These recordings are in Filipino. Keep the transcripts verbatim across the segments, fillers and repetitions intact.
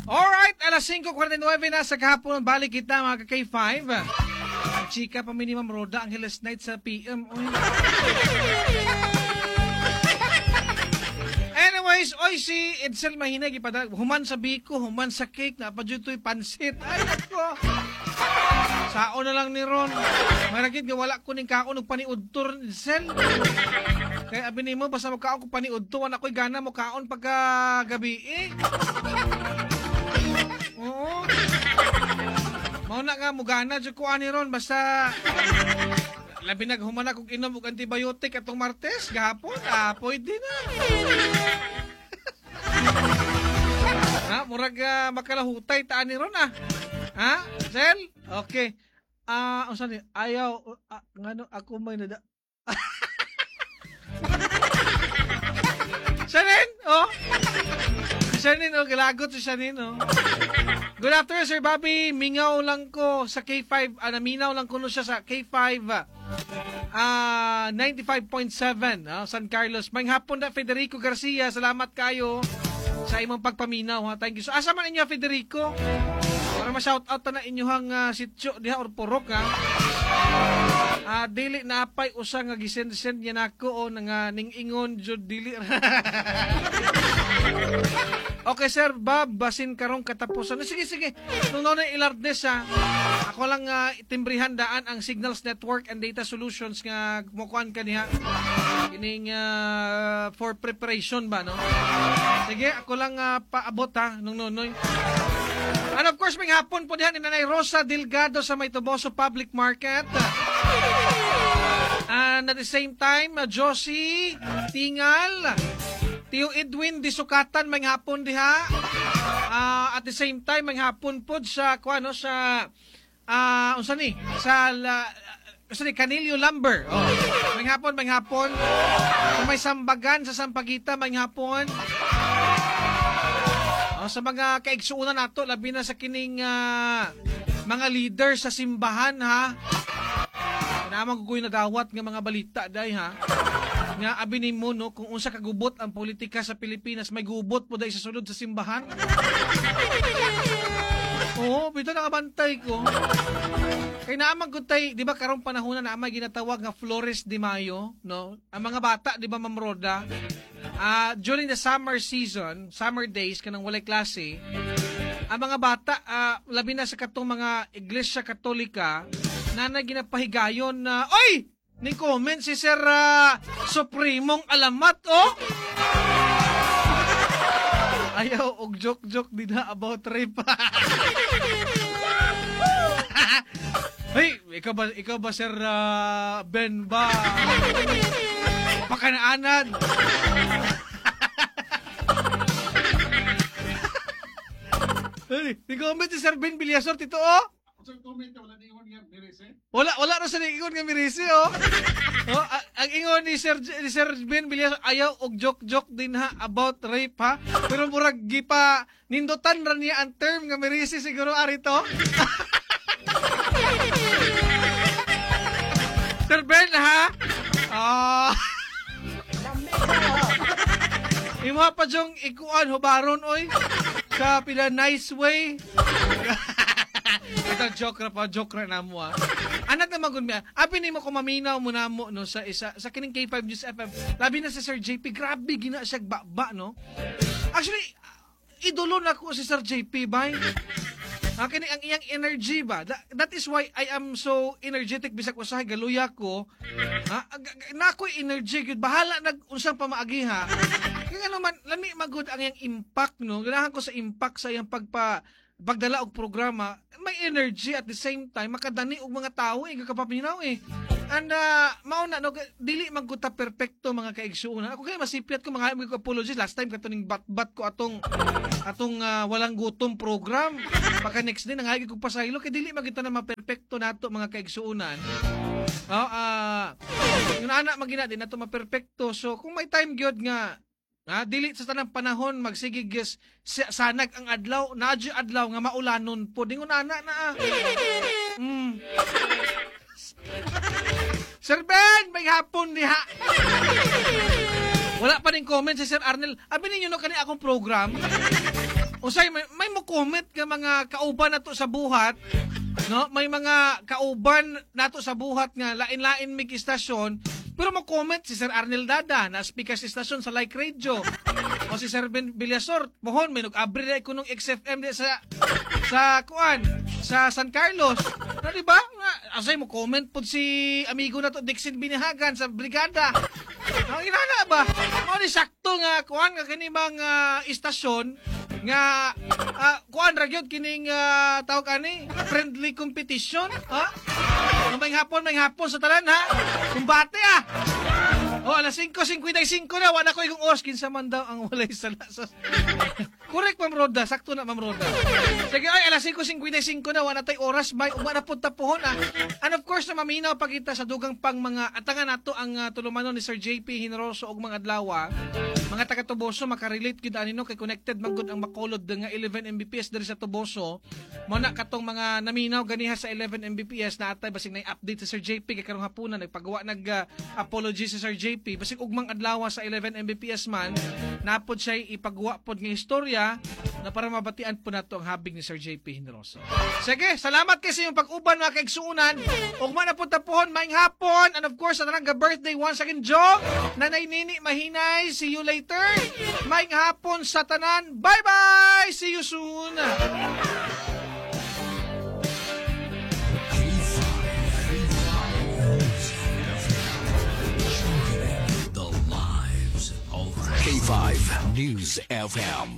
Alright, alas singko forty-nine na sa kahapon, balik kita mga ka-K five. Ang chika pa minimum roda ang Hills Night sa P M. Oy. Anyways, oy si Edsel Mahinay ipada human sa biko, human sa cake, napadjutoy pansit. Ay nako. Sao na lang ni Ron. Maragid nga wala ko ning kaon og paniudtor Edsel. Kaya abi nimo basta magkaon ko paniudto, wala ko'y gana mo kaon pagka gabi eh. Oo. Mao na nga mugana jud ko ani Ron basta labi naghuman ako inom og antibiotic atong Martes gahapon. Ah, pwede na. Ha, murag uh, makalahutay ta ani Ron ah. Ha? Sel? Okay. Ah, uh, unsa ni? Ayaw uh, ngano ako may nada. Sanin? Oh. Sanin oh, galagot si Sanin oh. Good afternoon, Sir Bobby. Mingaw lang ko sa K five. Ah, naminaw lang ko no siya sa K five. Ah, uh, ninety-five point seven, uh, San Carlos. May hapon na Federico Garcia. Salamat kayo sa imong pagpaminaw. Ha? Thank you. So, asa man inyo Federico? Para ma-shoutout na inyohang uh, sityo diha or purok ha. Ah, uh, dili na apay usa nga gisend-send niya nako o nga ning-ingon jud dili. Okay, Sir Bob, basin karong katapusan. Sige, sige. Nung noon ay ilardes ha. Ako lang uh, itimbrihan daan ang Signals Network and Data Solutions nga kumukuhan ka niya. Kining uh, for preparation ba, no? Sige, ako lang uh, paabot ha, nung noon. And of course, may hapon po diyan ni Nanay Rosa Delgado sa Maytoboso Public Market. And at the same time, uh, Josie Tingal, Tio Edwin Disukatan, may hapon diha. Uh, at the same time, may hapon po sa, kuano, sa, uh, unsa ni? Sa, uh, unsa ni? Canilio Lumber. Oh. May hapon, may hapon. Kung may sambagan sa Sampaguita, may hapon. Oh, sa mga kaigsuunan nato, labi na sa kining uh, mga leader sa simbahan, ha? Naman ko yung nagawat ng mga balita, day, ha? Nga abinin mo no kung unsa kagubot ang politika sa Pilipinas, may gubot po dahil sa sulod sa simbahan. Oo, bito nakabantay ko. Kaya naamang kutay, di ba karong panahon na naamay ginatawag nga Flores de Mayo, no? Ang mga bata, di ba Ma'am Roda, uh, during the summer season, summer days, kanang walay klase, ang mga bata, uh, labi na sa katong mga Iglesia Katolika, na na ginapahigayon na, oy! Ni comment si Sir uh, Supremong Alamat, oh! Ayaw, og joke-joke din na about rape. Hey, ikaw ba, ikaw ba Sir uh, Ben ba? Pakanaanad. Hey, ni comment si Sir Ben Villasor, tito, oh! Wala, wala na sa ingon nga mirisi, oh. Oh, ang ingon ni Sir, ni Sir Ben Villasor, ayaw og joke-joke din ha about rape, ha. Pero murag gipa nindutan ra niya ang term nga mirisi siguro arito. Sir Ben, ha? Ah. Imo pa jong ikuan hubaron oy. Sa pila nice way. Ito joke ra pa, joke ra na mo ah. Anak naman gun miya. Abi nimo ko maminaw mo na mo no sa isa sa kining K five News F M. Labi na si Sir J P, grabe gina siya baba no. Actually, idolo na ko si Sir J P bay. Ah, kini ang iyang energy ba? That, that is why I am so energetic bisag usahay galuya ko. Ha? Na ako'y energy gyud. Bahala nag unsang pamaagi ha. Kaya naman lami magud ang iyang impact no. Ganahan ko sa impact sa iyang pagpa pagdala og programa, may energy at the same time makadani og mga tawo eh kakapaminaw eh. And uh, mao na no dili magkuta perpekto mga kaigsuonan. Ako kay masipyat ko mga mga apologies last time katuning bat-bat ko atong atong uh, walang gutom program. Pagka next day nangagi ko pasaylo kay dili magita na maperpekto nato mga kaigsuonan. Oh, ah uh, yung anak magina din nato maperpekto. So kung may time gyud nga ah, dili sa tanang panahon magsigig yes, sanag ang adlaw, naadyo adlaw nga maulanon po. Dingon ana na ah. Mm. Sir Ben, may hapon diha. Wala pa rin comment si Sir Arnel. Abi ninyo no kani akong program. Usay may, may mo comment nga mga kauban nato sa buhat, no? May mga kauban nato sa buhat nga lain-lain mig istasyon, pero mo comment si Sir Arnel Dada na speaker sa istasyon sa Like Radio. O si Sir Ben Villasor, mohon may nag-abri na kunong X F M di sa sa kuan sa San Carlos. Na di ba? Asay mo comment pud si amigo nato Dixon Binihagan sa brigada. Ang inana ba? Mo ni sakto nga kuan nga kini mga istasyon nga uh, kuan ra gyud kining uh, tawag ani friendly competition, ha? Ano may hapon, may hapon sa talan, ha? Kumbate, ah! O, oh, alas singko singkwenta y cinco na, wala ko yung oras, kinsa man daw ang walay sa lasas. Correct, Ma'am Roda, sakto na, Ma'am Roda. Sige, ay, alas singko singkwenta y cinco na, wala tayo oras, may umana po tapuhon, ah. And of course, na maminaw pagkita sa dugang pang mga, atangan nato ang uh, tulumanon ni Sir J P Hinroso og mga adlawa, mga taga-Tuboso, makarelate gid ani no, kay connected man gud ang makulod nga eleven M B P S diri sa Tuboso. Mo na katong mga naminaw ganiha sa eleven M B P S na atay basig na update sa Sir J P kay karong hapunan nagpagawa nag uh, apology sa Sir J P basig ugmang adlaw sa eleven M B P S man napod siya ipagawa pod nga istorya na para mabatian po nato ang habig ni Sir J P Hinroso. Sige, salamat kay sa iyong pag-uban mga kaigsuunan. Ug man na po tapuhon maayong hapon and of course sa nga birthday once again Joe, Nanay Nini Mahinay, see you later. Maayong hapon sa tanan. Bye-bye. See you soon. K five News F M.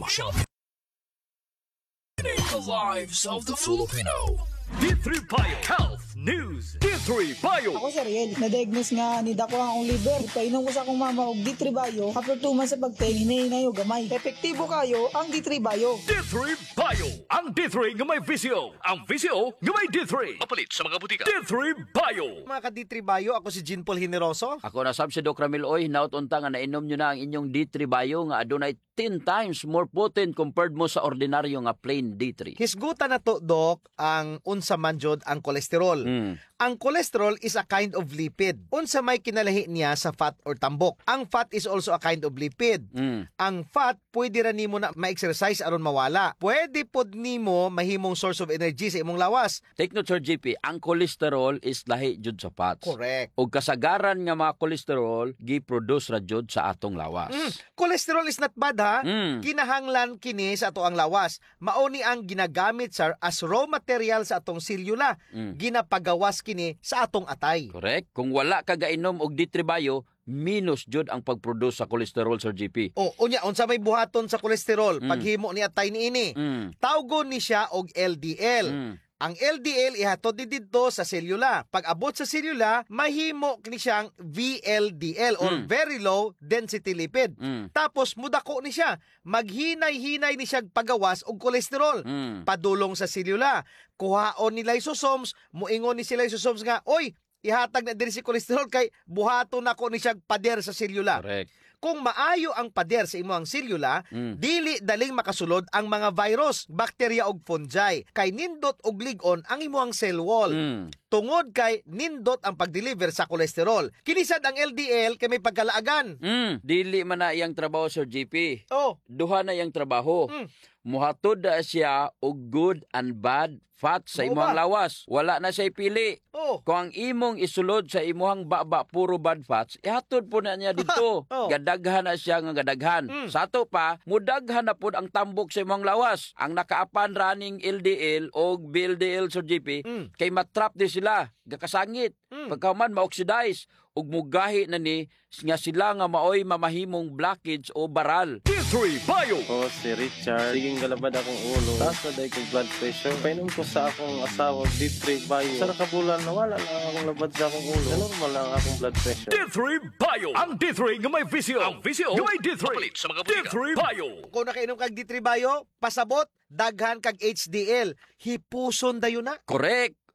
The lives of the Filipino. D three Bio Health News. D three Bio. Ako si Riel, na-diagnose nga ni dako ang liver. Painom ko sa akong mama og D three Bio. After two months sa pagtingin, hinahinay og gamay. Epektibo kayo ang D three Bio. D three Bio. Ang D three nga may V C O. Ang V C O nga may D three. Mapalit sa mga butika. D three Bio. Mga ka-D three Bio, ako si Jean Paul Generoso. Ako na sab si Doc Ramil Oy, naut-unta nga nainom nyo na ang inyong D three Bio nga adunay ten times more potent compared mo sa ordinaryo nga plain D three. Hisgutan na to, Doc, ang unsa man jud ang kolesterol. Mm. Ang cholesterol is a kind of lipid. Unsa may kinalahi niya sa fat or tambok. Ang fat is also a kind of lipid. Mm. Ang fat, pwede ra nimo na ma-exercise aron mawala. Pwede pod nimo mahimong source of energy sa imong lawas. Take note, Sir J P, ang cholesterol is lahi jud sa fats. Correct. O kasagaran nga mga cholesterol, gi-produce ra jud sa atong lawas. Mm. Cholesterol is not bad, ha? Mm. Kinahanglan kini sa ato ang lawas. Mauni ang ginagamit sir as raw material sa atong selula. Mm. Ginapagawas kini sa atong atay. Correct? Kung wala ka gainom og D three Bio, minus jud ang pag-produce sa cholesterol, Sir J P. O, unya, unsa may buhaton sa kolesterol, Mm. paghimo ni atay niini. Mm. Tawgon ni siya og L D L. Mm. Ang L D L ihatod ni didto sa selula. Pag abot sa selula, mahimo ni siyang V L D L or Mm. very low density lipid. Mm. Tapos mudako ni siya, maghinay-hinay ni siya pagawas og kolesterol. Mm. Padulong sa selula. Kuhaon ni lysosomes, muingon ni si lysosomes nga, oy, ihatag na diri si kolesterol kay buhaton nako ni siya pader sa selula. Correct. Kung maayo ang pader sa imong selula, Mm. dili daling makasulod ang mga virus, bakterya ug fungi. Kay nindot og lig-on ang imong cell wall. Mm. Tungod kay nindot ang pag-deliver sa kolesterol. Kinisad ang L D L kay may pagkalaagan. Mm. Dili man na iyang trabaho, Sir J P. Oh, Duha na iyang trabaho. Mm. Muhatod na siya og good and bad fat sa Oo imong ba? lawas. Wala na siya pili. oh. Kung ang imong isulod sa imong baba puro bad fats, ihatod po na niya dito. Oh. Gadaghan na siya nga gadaghan. Mm. Sa ato pa, mudaghan na po ang tambok sa imong lawas. Ang nakaapan running L D L o B L D L, Sir J P, Mm. kay matrap di sila, gakasangit. Mm. Pagkaman ma-oxidize, ug mugahi na ni nga sila nga maoy mamahimong blockage o baral. D three Bio. Ako si Richard. Siging galabad akong ulo. Taas na dahil kong blood pressure. Painom ko sa akong asawa, D three Bio. Sa nakabulan, nawala lang akong labad sa akong ulo. Na normal lang akong blood pressure. D three Bio. Ang D three nga may V C O. Ang V C O nga may D three. Mapalit sa mga D butika. three Bio. Kung nakainom kag D three Bio, pasabot, daghan kag H D L. Hipuson dayon na. Correct.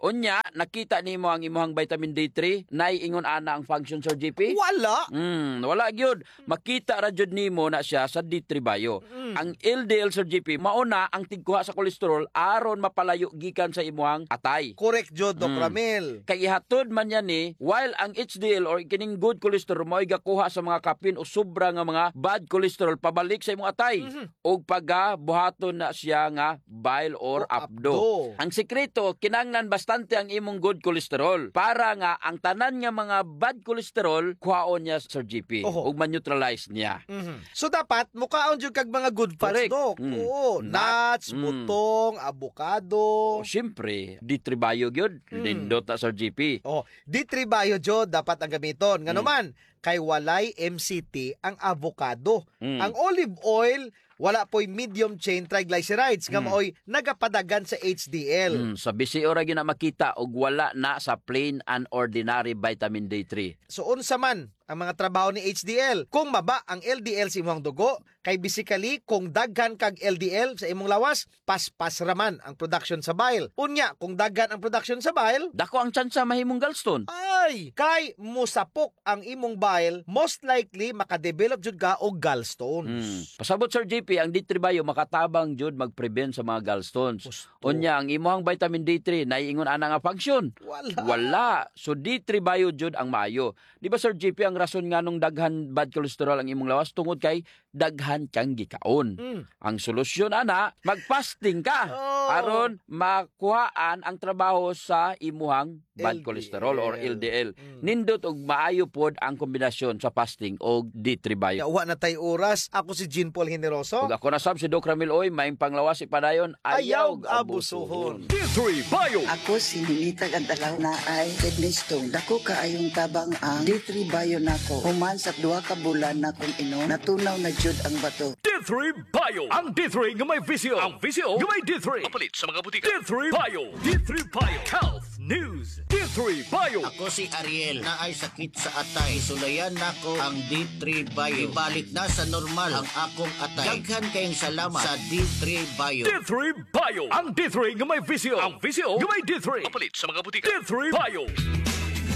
Unya, nakita nimo ang imuhang vitamin D three, naiingon ana ang function, Sir J P? Wala. Hmm, wala gyud. Makita ra jud nimo na siya sa D three Bio. Ang L D L, Sir J P, mauna ang tigkuha sa kolesterol aron mapalayo gikan sa imuhang atay. Correct jud, Doc Mm. Ramil. Kay ihatod man yan ni, while ang H D L or kining good cholesterol mo gakuha sa mga kapin o sobra nga mga bad cholesterol pabalik sa imong atay. O pagka buhaton na siya nga bile or O abdo. abdo. Ang sekreto, kinanglan bastante ang imong good cholesterol para nga ang tanan nga mga bad cholesterol kuhaon niya, Sir G P, Oho. ug ma-neutralize niya. Mhm. So dapat mukaon jud kag mga good fats, Correct. Doc. Mm. Oo, Nut. nuts, Mm. butong, avocado. O syempre, D three Bio gyud, Mm. nindot na, Sir G P. Oh, D three Bio jud dapat ang gamiton. Mm. Ngano man, kay walay M C T ang avocado. Mm. Ang olive oil wala po'y medium chain triglycerides nga Mm. maoy nagapadagan sa H D L. Mm, sa bisi ora gyud na makita og wala na sa plain and ordinary vitamin D three. So unsa man ang mga trabaho ni H D L? Kung maba ang L D L sa imong dugo, kay basically kung daghan kag L D L sa imong lawas, paspas raman ang production sa bile. Unya, kung daghan ang production sa bile, Dako ang tsansa mahimong gallstone. ay, kay musapok ang imong bile, most likely makadevelop jud ka og gallstones. Mm. Pasabot, Sir J P, ang D three Bio makatabang jud mag-prevent sa mga gallstones. Gusto. Unya, ang imuhang vitamin D three naiingon ana nga function. Wala. Wala. So D three Bio jud ang maayo. Di ba, Sir J P, ang rason nga nung daghan bad cholesterol ang imong lawas tungod kay daghan kang gikaon. Mm. Ang solusyon ana, mag-fasting ka Oh. aron makuhaan ang trabaho sa imuhang bad L D L. cholesterol or L D L. Mm. Nindot og maayo pod ang kombinasyon sa fasting og D three Bio. Yawa na tay oras. Ako si Jean Paul Generoso. Ug ako na sab si Doc Ramil Oy, maing panglawas ipadayon, ayaw Ayaw abusuhon. D three Bio. Ako si Ninitag Antalaw na ay kidney stone. Dako kaayong tabang ang D three Bio nako. Human sa duha ka bulan na kung inom, natunaw na jud ang bato. D three Bio. Ang D three nga may visyo. Ang visyo nga may D three. Kapalit sa mga butika. D three Bio. D three Bio. Health News. D three Bio. Ako si Ariel na ay sakit sa atay. Sulayan nako ang D three Bio. Ibalik na sa normal ang akong atay. Daghan kayong salamat sa D three Bio. D three Bio. Ang D three nga may visyo. Ang visyo nga may D three. Kapalit sa mga butika. D three Bio.